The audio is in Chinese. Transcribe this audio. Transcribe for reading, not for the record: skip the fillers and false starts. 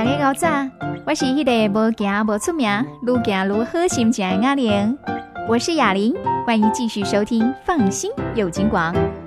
大家好早，我是迄个无行无出名，愈行愈好心情的雅玲。我是雅玲，欢迎继续收听《放心有金广》。